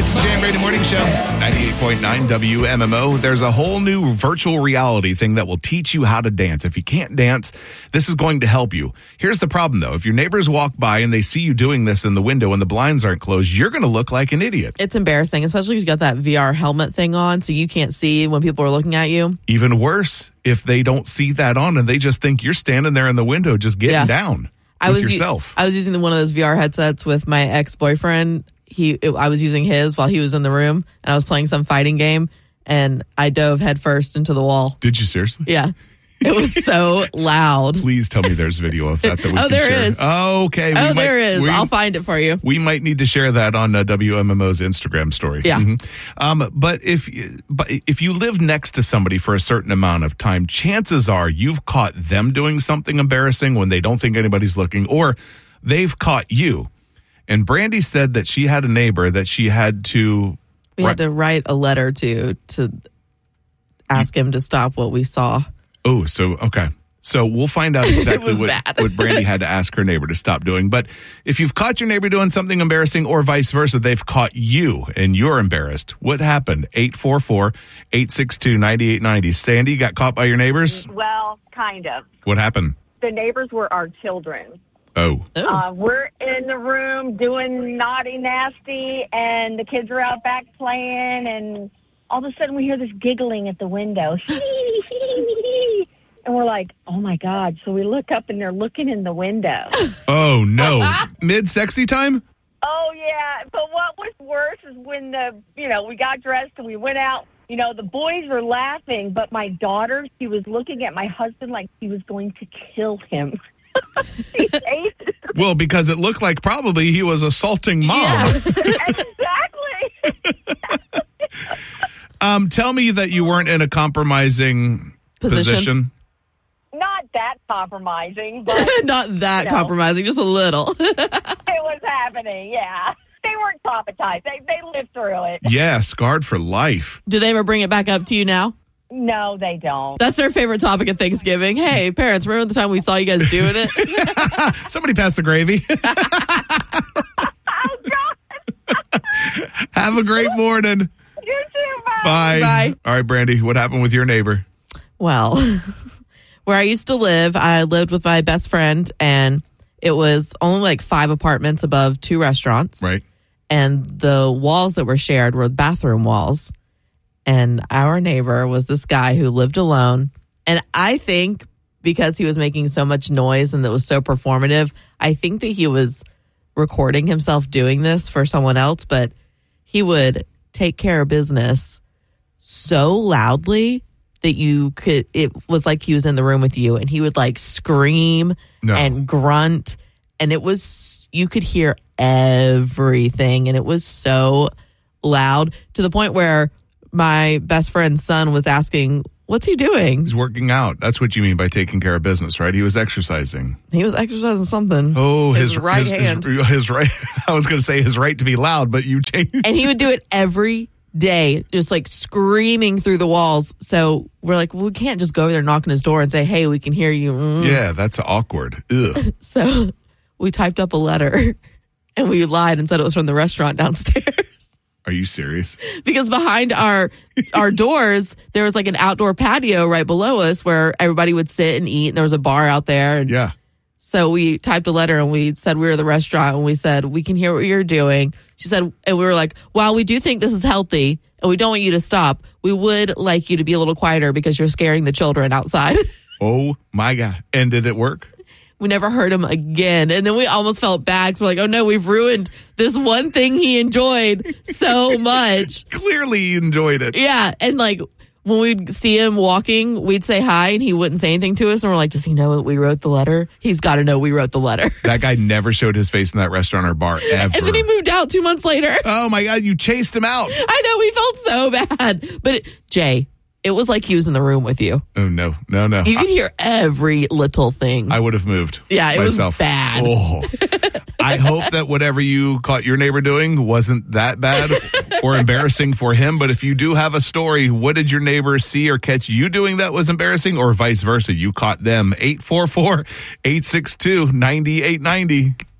It's the Jam Brady Morning Show, 98.9 WMMO. There's a whole new virtual reality thing that will teach you how to dance. If you can't dance, this is going to help you. Here's the problem, though. If your neighbors walk by and they see you doing this in the window and the blinds aren't closed, you're going to look like an idiot. It's embarrassing, especially if you got that VR helmet thing on so you can't see when people are looking at you. Even worse, if they don't see that on and they just think you're standing there in the window just getting down with yourself. I was using one of those VR headsets with my ex-boyfriend. I was using his while he was in the room, and I was playing some fighting game, and I dove headfirst into the wall. Did you seriously? Yeah. It was so loud. Please tell me there's video of that we can there share. is. Oh, okay. There is. I'll find it for you. We might need to share that on WMMO's Instagram story. Yeah. Mm-hmm. But if you live next to somebody for a certain amount of time, chances are you've caught them doing something embarrassing when they don't think anybody's looking, or they've caught you. And Brandy said that she had a neighbor that she had to... We had to write a letter to ask him to stop what we saw. Oh, so, okay. So we'll find out exactly what Brandy had to ask her neighbor to stop doing. But if you've caught your neighbor doing something embarrassing or vice versa, they've caught you and you're embarrassed. What happened? 844-862-9890. Sandy, got caught by your neighbors? Well, kind of. What happened? The neighbors were our children. Oh. We're in the room doing naughty, nasty, and the kids are out back playing, and all of a sudden we hear this giggling at the window. And we're like, oh, my God. So we look up, and they're looking in the window. Oh, no. Mid-sexy time? Oh, yeah. But what was worse is when we got dressed and we went out. The boys were laughing, but my daughter, she was looking at my husband like he was going to kill him. Well, because it looked like probably he was assaulting mom. Yeah, exactly. Tell me that you weren't in a compromising position. Not that compromising, but not that compromising, just a little. It was happening, yeah. They weren't traumatized. They lived through it. Yeah, scarred for life. Do they ever bring it back up to you now? No, they don't. That's their favorite topic at Thanksgiving. Hey, parents, remember the time we saw you guys doing it? Somebody pass the gravy. Oh, God. Have a great morning. You too, bye. Bye. All right, Brandy, what happened with your neighbor? Well, where I used to live, I lived with my best friend, and it was only like 5 apartments above 2 restaurants. Right. And the walls that were shared were bathroom walls. And our neighbor was this guy who lived alone. And I think because he was making so much noise and that was so performative, I think that he was recording himself doing this for someone else. But he would take care of business so loudly that it was like he was in the room with you. And he would like scream and grunt. And you could hear everything. And it was so loud to the point where my best friend's son was asking, what's he doing? He's working out. That's what you mean by taking care of business, right? He was exercising. He was exercising something. Oh, his right hand. His right. I was going to say his right to be loud, but you changed. And he would do it every day, just like screaming through the walls. So we're like, well, we can't just go over there, knock on his door and say, hey, we can hear you. Yeah, that's awkward. Ugh. So we typed up a letter and we lied and said it was from the restaurant downstairs. Are you serious? Because behind our doors, there was like an outdoor patio right below us where everybody would sit and eat. And there was a bar out there. And yeah. So we typed a letter and we said we were the restaurant and we said, we can hear what you're doing. She said, and we were like, while we do think this is healthy and we don't want you to stop, we would like you to be a little quieter because you're scaring the children outside. Oh my God. And did it work? We never heard him again. And then we almost felt bad. We're like, oh no, we've ruined this one thing he enjoyed so much. Clearly he enjoyed it. Yeah. And like when we'd see him walking, we'd say hi and he wouldn't say anything to us. And we're like, does he know that we wrote the letter? He's got to know we wrote the letter. That guy never showed his face in that restaurant or bar ever. And then he moved out 2 months later. Oh my God, you chased him out. I know, we felt so bad. But Jay, it was like he was in the room with you. Oh, no. You could hear every little thing. I would have moved. Yeah, it myself. Was bad. Oh. I hope that whatever you caught your neighbor doing wasn't that bad or embarrassing for him. But if you do have a story, what did your neighbor see or catch you doing that was embarrassing, or vice versa? You caught them. 844-862-9890.